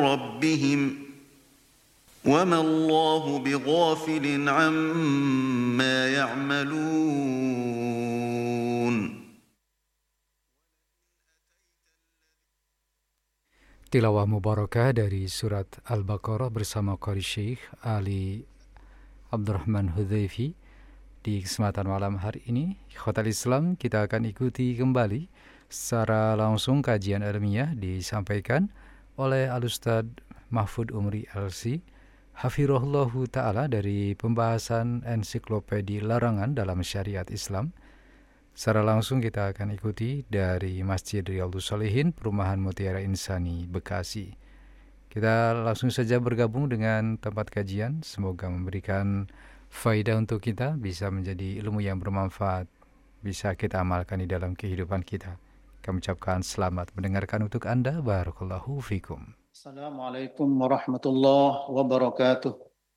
ربهم وما الله بغافل عما يعملون. Tilawah mubarakah dari surat Al-Baqarah bersama Qari Syekh Ali Abdurrahman Hudhaifi. Di kesempatan malam hari ini, Khotal Islam, kita akan ikuti kembali secara langsung kajian ilmiah disampaikan oleh Al-Ustaz Mahfud Umri LC Hafirullahu Ta'ala dari pembahasan ensiklopedi larangan dalam syariat Islam. Secara langsung kita akan ikuti dari Masjid Riyadhus Shalihin, Perumahan Mutiara Insani, Bekasi. Kita langsung saja bergabung dengan tempat kajian. Semoga memberikan faedah untuk kita, bisa menjadi ilmu yang bermanfaat, bisa kita amalkan di dalam kehidupan kita. Kami ucapkan selamat mendengarkan untuk Anda. Barakallahu fikum. Assalamualaikum warahmatullahi wabarakatuh.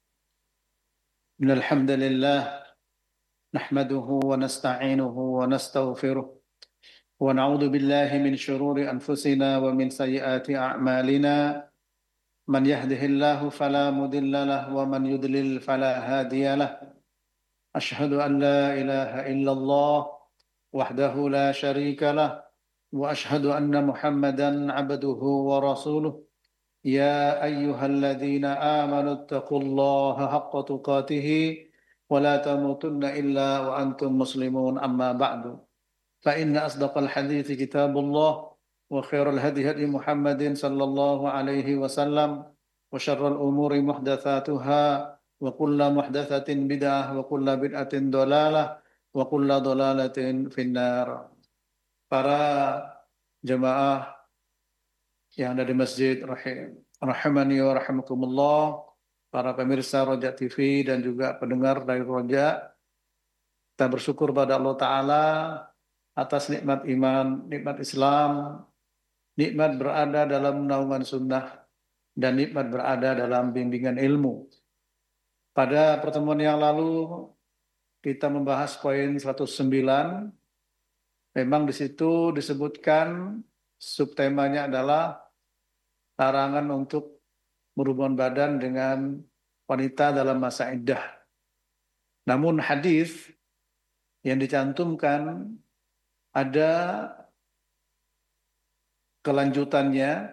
Innalhamdulillah nahmaduhu wa nasta'inuhu wa nastaghfiruh wa na'udzu billahi min shururi anfusina wa min sayyiati a'malina. Man yahdihillahu fala mudilla lahu wa man yudlil fala hadiya lahu. Ashhadu an la ilaha illallah wahdahu la syarika lah wa ashhadu anna Muhammadan 'abduhu wa rasuluh. يا أيها الذين آمنوا اتقوا الله حق تقاته ولا تموتن إلا وأنتم مسلمون أما بعد فإن أصدق الحديث كتاب الله وخير الهدي هدي محمد صلى الله عليه وسلم وشر الأمور محدثاتها وكل محدثة بدعة وكل بدعة ضلالة وكل ضلالة في النار. Para jemaah yang ada di masjid rahimani wa rahimakumullah, para pemirsa Roja TV dan juga pendengar dari Roja, kita bersyukur pada Allah Ta'ala atas nikmat iman, nikmat Islam, nikmat berada dalam naungan sunnah, dan nikmat berada dalam bimbingan ilmu. Pada pertemuan yang lalu kita membahas poin 109. Memang di situ disebutkan subtemanya adalah larangan untuk berhubungan badan dengan wanita dalam masa iddah. Namun hadis yang dicantumkan ada kelanjutannya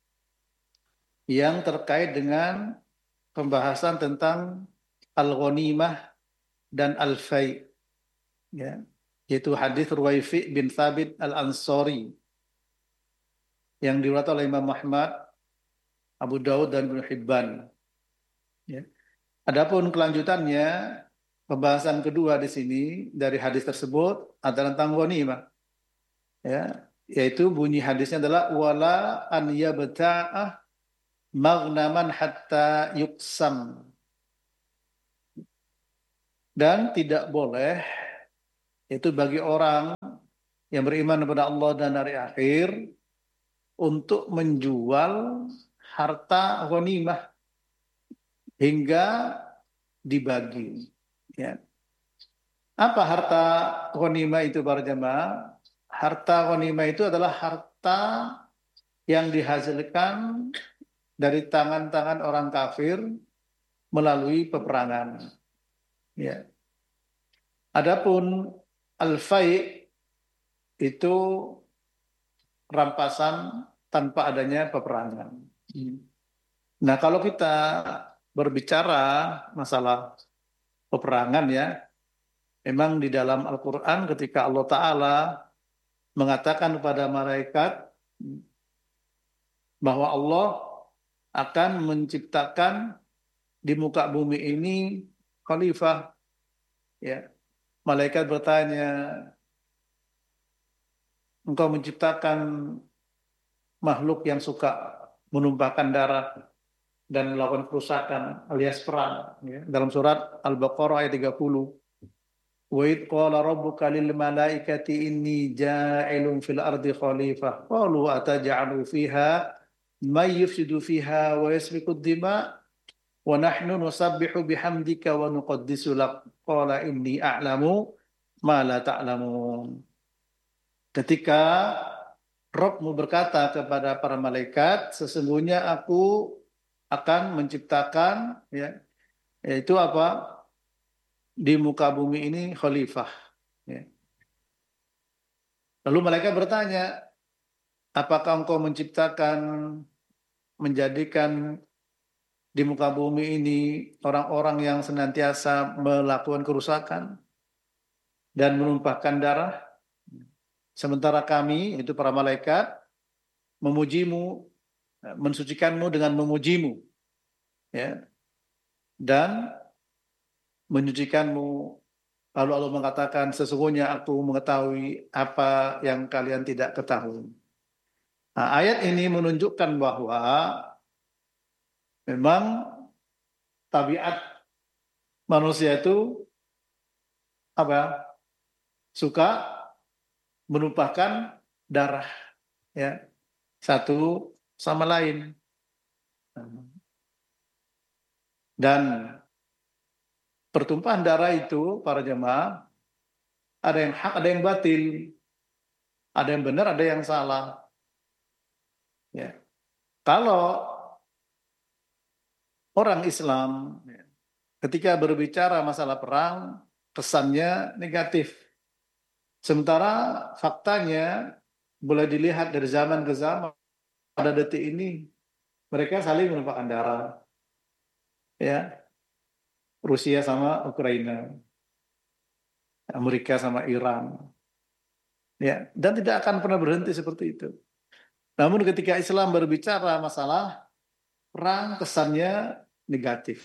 yang terkait dengan pembahasan tentang al-ghanimah dan al-fai', ya, yaitu hadis Ruwaifi bin Thabit al-Ansari yang diriwayatkan oleh Imam Ahmad, Abu Daud dan Ibnu Hibban. Ya. Adapun kelanjutannya, pembahasan kedua di sini dari hadis tersebut adalah tentang ghanimah. Ya, yaitu bunyi hadisnya adalah wala an yabta'ah maghnaman hatta yuqsam. Dan tidak boleh itu bagi orang yang beriman kepada Allah dan hari akhir untuk menjual harta ghanimah hingga dibagi. Ya. Apa harta ghanimah itu para jemaah? Harta ghanimah itu adalah harta yang dihasilkan dari tangan-tangan orang kafir melalui peperangan. Ya. Adapun al-fai' itu rampasan tanpa adanya peperangan. Nah, kalau kita berbicara masalah peperangan, ya, memang di dalam Al-Quran ketika Allah Ta'ala mengatakan kepada malaikat bahwa Allah akan menciptakan di muka bumi ini khalifah, ya, malaikat bertanya, engkau menciptakan makhluk yang suka menumpahkan darah dan melakukan kerusakan alias perang, ya. Dalam surat Al-Baqarah ayat 30, wa id qala rabbuka lil malaikati inni ja'ilun fil ardi khalifah qalu ataj'alu fiha may yufsidu fiha wa yasfiku ad-dima wa nahnu nusabbihu bihamdika wa nuqaddisu lak qala inni a'lamu ma la ta'lamun. Ketika Rabbmu berkata kepada para malaikat, sesungguhnya aku akan menciptakan, ya, yaitu apa, di muka bumi ini khalifah. Ya. Lalu malaikat bertanya, apakah engkau menciptakan, menjadikan di muka bumi ini orang-orang yang senantiasa melakukan kerusakan dan menumpahkan darah? Sementara kami, itu para malaikat, memujimu, mensucikanmu dengan memujimu, ya, dan menyucikanmu. Lalu Allah mengatakan, sesungguhnya aku mengetahui apa yang kalian tidak ketahui. Nah, ayat ini menunjukkan bahwa memang tabiat manusia itu apa? Suka menumpahkan darah, ya, satu sama lain. Dan pertumpahan darah itu para jemaah ada yang hak, ada yang batil, ada yang benar, ada yang salah. Ya. Kalau orang Islam, ya, ketika berbicara masalah perang, kesannya negatif. Sementara faktanya boleh dilihat dari zaman ke zaman, pada detik ini mereka saling menumpahkan darah. Ya, Rusia sama Ukraina, Amerika sama Iran. Ya, dan tidak akan pernah berhenti seperti itu. Namun ketika Islam berbicara masalah perang, kesannya negatif.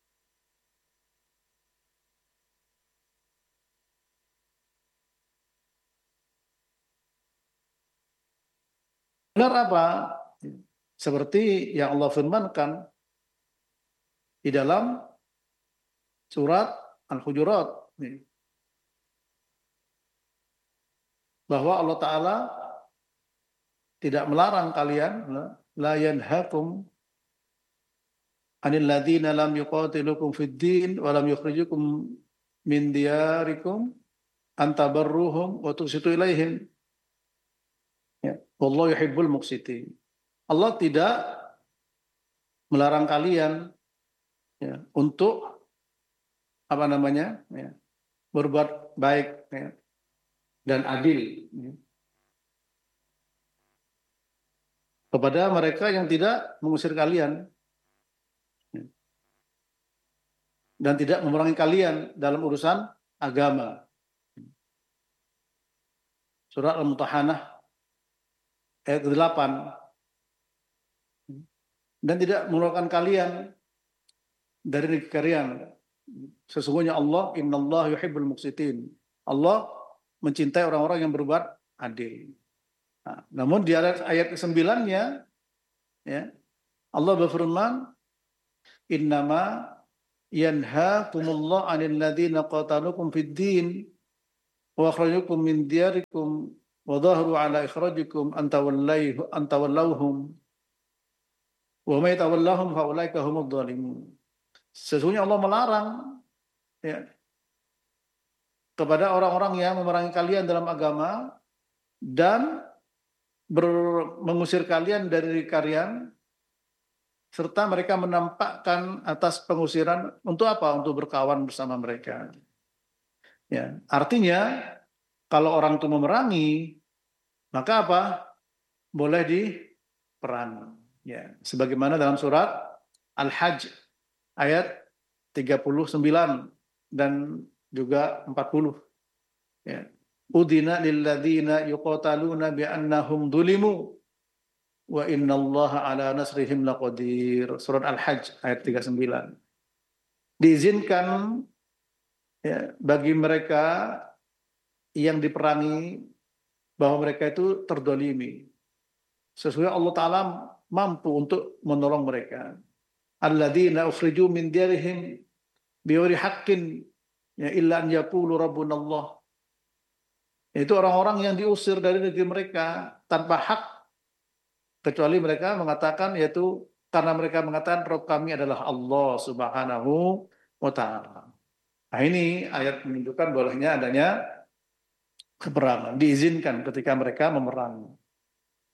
Benar apa? Seperti yang Allah firmankan di dalam surat Al-Hujurat, bahwa Allah Ta'ala tidak melarang kalian, la yanhakum anil ladzina lam yuqatilukum fid din wa lam yukhrijukum min diyarikum antabarruhum wa tuqsitu ilaihim. Ya, wallahu yuhibbul muqsitin. Allah tidak melarang kalian, ya, untuk apa namanya, ya, berbuat baik, ya, dan adil, ya, kepada mereka yang tidak mengusir kalian, ya, dan tidak memerangi kalian dalam urusan agama. Surat Al-Mutahanah ayat 8. Dan tidak mengeluarkan kalian dari negeri kalian. Sesungguhnya Allah, innallaha yuhibbul muqsitin. Allah mencintai orang-orang yang berbuat adil. Nah, namun di ayat ke-9-nya, ya, Allah berfirman, innama yanhaakumullahu 'anil ladzina qatalukum fid din wa akhrajukum min diyarikum wa dhaharu 'ala ikhrajikum an tawallawhum wa may tawallahum fa ulaika humudz dhalimun. Sesungguhnya Allah melarang, ya, kepada orang-orang yang memerangi kalian dalam agama dan mengusir kalian dari kalian, serta mereka menampakkan atas pengusiran untuk apa? Untuk berkawan bersama mereka. Ya, artinya kalau orang itu memerangi, maka apa? Boleh diperang. Ya, sebagaimana dalam surat Al-Hajj ayat 39 dan juga 40. Ya. Udina lilladzina yuqataluna bi'annahum dulimu wa innallaha ala nasrihim laqadir. Surat Al-Hajj ayat 39. Diizinkan, ya, bagi mereka yang diperangi bahwa mereka itu terdolimi. Sesungguhnya Allah Ta'ala mampu untuk menolong mereka. Alladzina ukhriju min diyarihim biwari haqqin, ya, illa an yaqulu rabbunallah. Itu orang-orang yang diusir dari negeri mereka tanpa hak, kecuali mereka mengatakan, yaitu karena mereka mengatakan Rabb kami adalah Allah Subhanahu wa Ta'ala. Nah, ini ayat menunjukkan bolehnya adanya peperangan, diizinkan ketika mereka memerangi.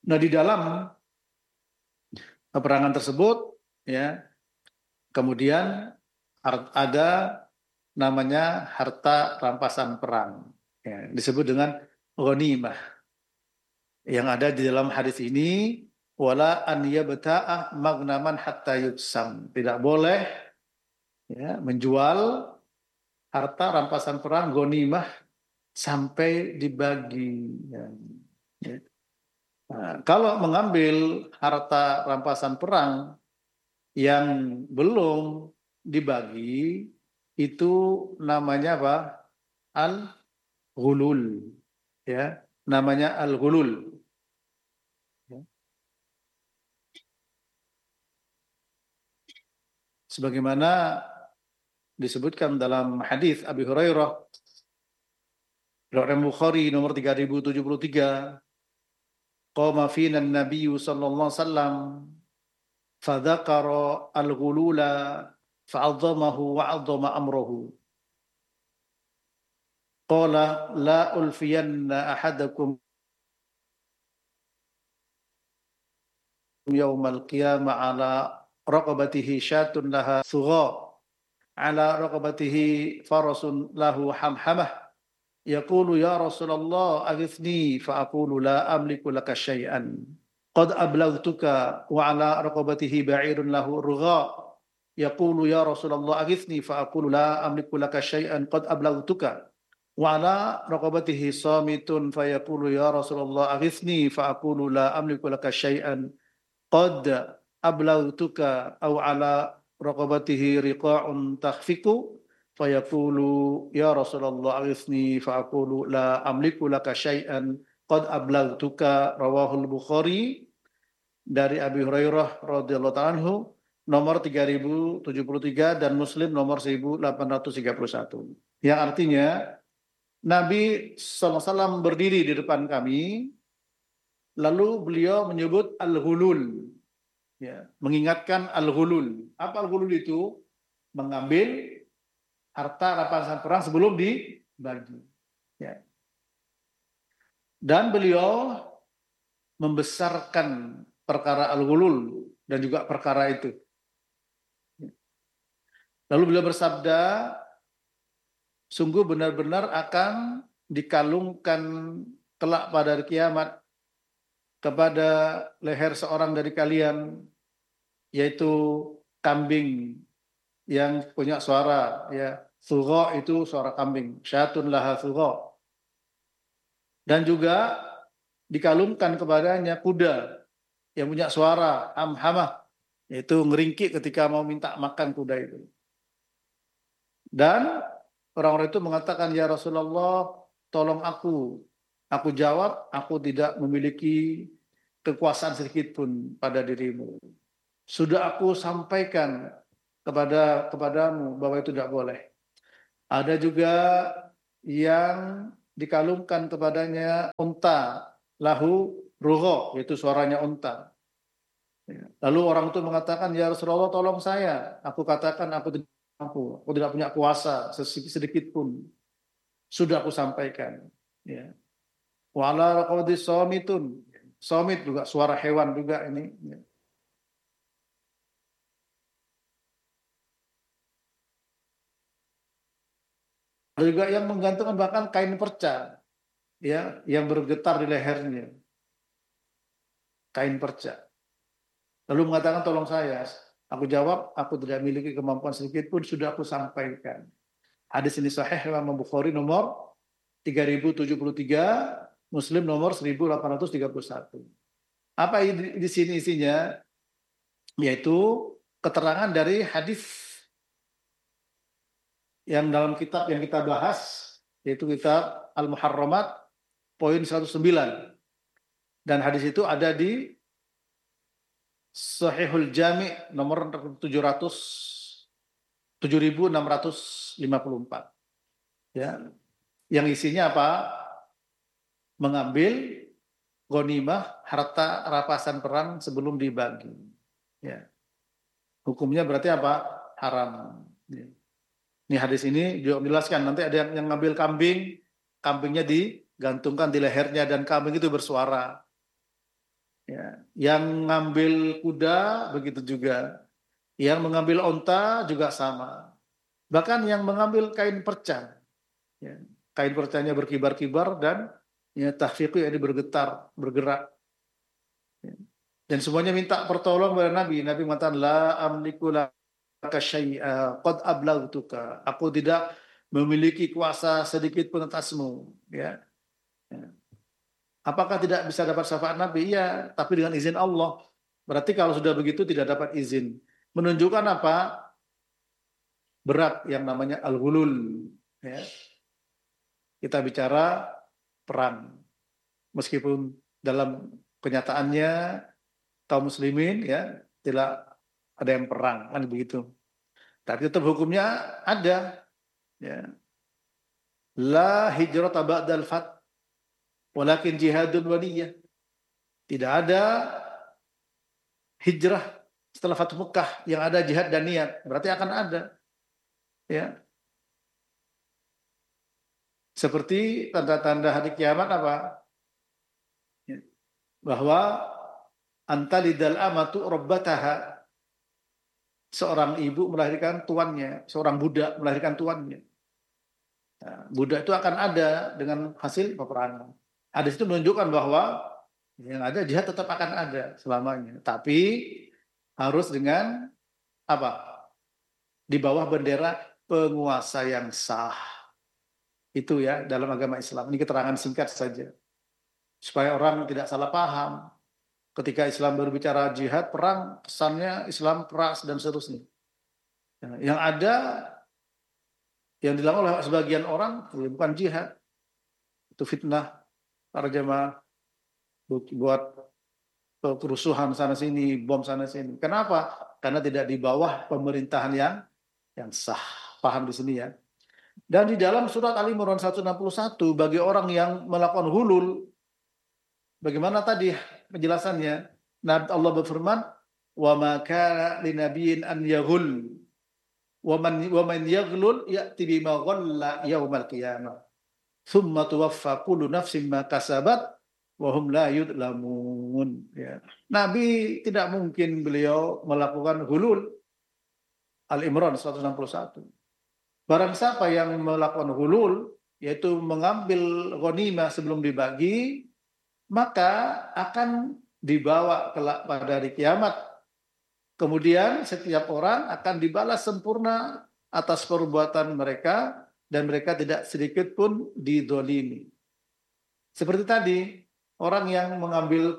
Nah, di dalam peperangan tersebut ya, kemudian ada namanya harta rampasan perang, ya, disebut dengan ghanimah. Yang ada di dalam hadis ini, wala an yabta'ah magnaman hatta yuksam. Tidak boleh ya, menjual harta rampasan perang ghanimah sampai dibagi. Ya. Ya. Nah, kalau mengambil harta rampasan perang yang belum dibagi, itu namanya apa? Al-ghulul. Ya, namanya al-ghulul. Ya. Sebagaimana disebutkan dalam hadis Abi Hurairah, riwayat Bukhari nomor 3073, qama fina an-nabiy sallallahu alaihi wasallam fadzakara al-ghulula fa'azzamahu wa'azzama amrahu. Qala la ulfiyanna ahadakum yaumal qiyamah ala raqabatihi syatun laha thugha ala raqabatihi farasun lahu hamhamah yaqulu ya Rasulullah aghithni fa aqulu la amliku laka syai'an qad ablaghtuka wa ala raqabatihi ba'irun lahu rugha yaqulu ya Rasulullah aghithni fa aqulu la amliku laka syai'an qad ablaghtuka wa ala raqabatihi samitun fa yaqulu ya Rasulullah aghithni fa aqulu la amliku laka syai'an qad ablaghtuka aw ala raqabatihi riqa'un takhfiku fayaqulu ya Rasulullah aghithni fa aqulu la amliku laka syai'an qad ablaghtuka. Rawahul Bukhari dari Abi Hurairah radhiyallahu ta'ala anhu nomor 3073 dan Muslim nomor 1831. Yang artinya Nabi SAW berdiri di depan kami, lalu beliau menyebut al-ghulul, ya, mengingatkan al-ghulul. Apa al-ghulul itu? Mengambil harta rampasan perang sebelum dibagi. Ya. Dan beliau membesarkan perkara al-ghulul dan juga perkara itu. Lalu beliau bersabda, sungguh benar-benar akan dikalungkan kelak pada hari kiamat kepada leher seorang dari kalian, yaitu kambing yang punya suara, ya, thugha itu suara kambing, syatun laha thugha. Dan juga dikalungkan kepadanya kuda yang punya suara hamhamah, yaitu ngeringkik ketika mau minta makan kuda itu. Dan orang-orang itu mengatakan, ya Rasulullah, tolong aku. Aku jawab, aku tidak memiliki kekuasaan sedikit pun pada dirimu. Sudah aku sampaikan kepadamu bahwa itu tidak boleh. Ada juga yang dikalungkan kepadanya unta, lahu rugha, yaitu suaranya unta. Lalu orang itu mengatakan, ya Rasulullah, tolong saya. Aku katakan aku tidak mampu, aku tidak punya kuasa sedikit pun. Sudah aku sampaikan. Ya. Wala raqabati samitun. Samit juga suara hewan juga ini. Ya. Ada juga yang menggantungkan bahkan kain perca, ya, yang bergetar di lehernya. Kain perca. Lalu mengatakan, tolong saya. Aku jawab, aku tidak memiliki kemampuan sedikit pun, sudah aku sampaikan. Hadis ini sahih Imam Bukhari nomor 3073, Muslim nomor 1831. Apa di sini isinya? Yaitu keterangan dari hadis yang dalam kitab yang kita bahas, yaitu kitab Al-Muharramat, poin 109. Dan hadis itu ada di Sahihul Jami' nomor 7654. Ya. Yang isinya apa? Mengambil ghanimah, harta rampasan perang sebelum dibagi. Ya. Hukumnya berarti apa? Haram. Ya. Ini hadis ini juga menjelaskan, nanti ada yang ngambil kambing, kambingnya digantungkan di lehernya dan kambing itu bersuara. Ya, yang ngambil kuda begitu juga. Yang mengambil onta juga sama. Bahkan yang mengambil kain perca. Ya, kain percanya berkibar-kibar dan ya tahfiqu ini bergerak. Ya. Dan semuanya minta pertolongan kepada Nabi. Nabi mengatakan la amliku laka syai'a qad ablagtuka. Aku tidak memiliki kuasa sedikit pun atasmu, ya. Ya. Apakah tidak bisa dapat syafaat Nabi? Iya, tapi dengan izin Allah. Berarti kalau sudah begitu tidak dapat izin. Menunjukkan apa? Berat yang namanya al-ghulul. Ya. Kita bicara perang. Meskipun dalam kenyataannya kaum muslimin ya tidak ada yang perang, kan begitu. Tapi tetap hukumnya ada. Ya. La hijrata ba'dal fath, walakin jihadun waliyah. Tidak ada hijrah setelah Fathu Mekah, yang ada jihad dan niat. Berarti akan ada. Ya. Seperti tanda-tanda hari kiamat apa? Ya. Bahwa antalidal amatu rabbataha. Seorang ibu melahirkan tuannya, seorang budak melahirkan tuannya. Nah, budak itu akan ada dengan hasil peperangan. Hadis itu menunjukkan bahwa yang ada jihad tetap akan ada selamanya. Tapi harus dengan apa? Di bawah bendera penguasa yang sah. Itu ya dalam agama Islam. Ini keterangan singkat saja. Supaya orang tidak salah paham. Ketika Islam berbicara jihad, perang, kesannya Islam keras dan seterusnya. Yang ada, yang dilakukan oleh sebagian orang, bukan jihad. Itu fitnah para jemaah buat kerusuhan sana-sini, bom sana-sini. Kenapa? Karena tidak di bawah pemerintahan yang sah. Paham di sini ya. Dan di dalam surat Ali Imran 161, bagi orang yang melakukan hulul, bagaimana tadi penjelasannya? Allah berfirman, "Wa ma kana linabiyyin an yaghul wa man yaghlul ya'ti bima ghalla yaumal qiyamah. Tsumma tuwaffa kullu nafsin ma kasabat wa hum la yudlamun." Ya. Nabi tidak mungkin beliau melakukan hulul. Al-Imran 161. Barang siapa yang melakukan hulul, yaitu mengambil ghanimah sebelum dibagi, maka akan dibawa pada hari kiamat. Kemudian setiap orang akan dibalas sempurna atas perbuatan mereka dan mereka tidak sedikit pun didolimi. Seperti tadi, orang yang mengambil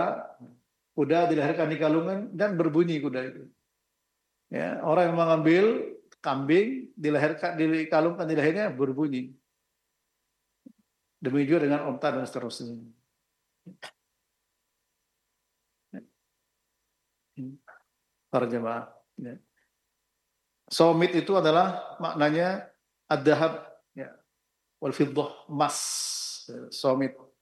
kuda dilahirkan di kalungan dan berbunyi kuda itu. Ya, orang yang mengambil kambing dikalungkan di lehernya berbunyi. Demikian juga dengan unta dan seterusnya. Para jemaah. Ya. Somit itu adalah maknanya ad-dahab, ya, wal fiddah, emas. Somit.